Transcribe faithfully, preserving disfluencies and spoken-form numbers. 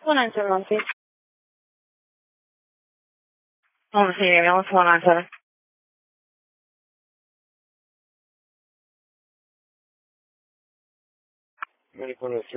one nine seven one, please. Oh, see you. What's one nine seven? Ready for the